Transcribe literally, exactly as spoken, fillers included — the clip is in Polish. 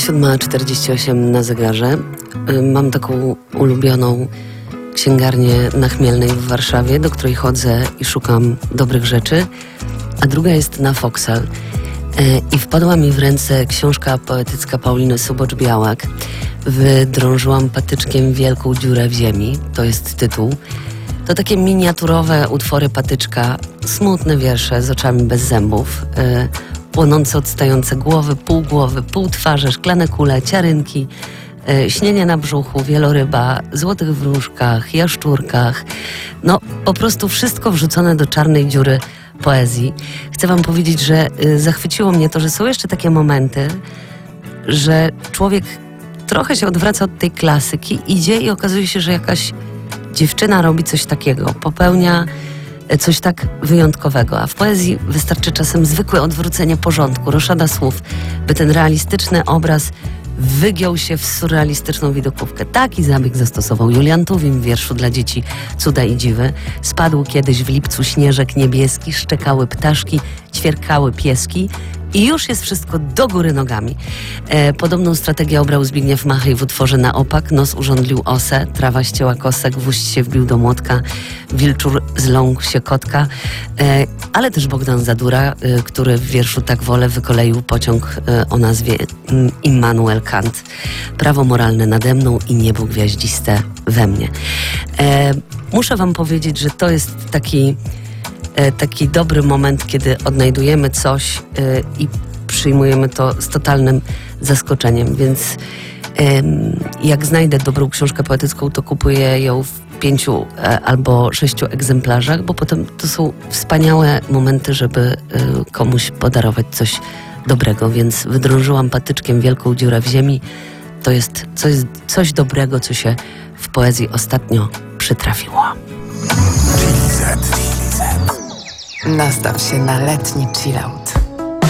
siódma czterdzieści osiem na zegarze. Mam taką ulubioną księgarnię na Chmielnej w Warszawie, do której chodzę i szukam dobrych rzeczy, a druga jest na Foxa. I wpadła mi w ręce książka poetycka Pauliny Sobocz-Białak. Wydrążyłam patyczkiem wielką dziurę w ziemi. To jest tytuł. To takie miniaturowe utwory patyczka, smutne wiersze z oczami bez zębów, yy, płonące odstające głowy, pół głowy, pół twarze, szklane kule, ciarynki, yy, śnienie na brzuchu, wieloryba, złotych wróżkach, jaszczurkach. No po prostu wszystko wrzucone do czarnej dziury poezji. Chcę wam powiedzieć, że yy, zachwyciło mnie to, że są jeszcze takie momenty, że człowiek trochę się odwraca od tej klasyki, idzie i okazuje się, że jakaś dziewczyna robi coś takiego, popełnia coś tak wyjątkowego, a w poezji wystarczy czasem zwykłe odwrócenie porządku, roszada słów, by ten realistyczny obraz wygiął się w surrealistyczną widokówkę. Taki zabieg zastosował Julian Tuwim w wierszu dla dzieci Cuda i Dziwy. Spadł kiedyś w lipcu śnieżek niebieski, szczekały ptaszki, ćwierkały pieski i już jest wszystko do góry nogami. E, podobną strategię obrał Zbigniew Machej w utworze Na opak. Nos urządlił osę, trawa ścięła kosę, gwóźdź się wbił do młotka, wilczur zląkł się kotka. E, ale też Bogdan Zadura, e, który w wierszu Tak wolę wykoleił pociąg e, o nazwie Immanuel Kant. Prawo moralne nade mną i niebo gwiaździste we mnie. E, muszę wam powiedzieć, że to jest taki taki dobry moment, kiedy odnajdujemy coś yy, i przyjmujemy to z totalnym zaskoczeniem, więc yy, jak znajdę dobrą książkę poetycką, to kupuję ją w pięciu e, albo sześciu egzemplarzach, bo potem to są wspaniałe momenty, żeby yy, komuś podarować coś dobrego, więc wydrążyłam patyczkiem wielką dziurę w ziemi. To jest coś, coś dobrego, co się w poezji ostatnio przytrafiło. Nastaw się na letni chillout.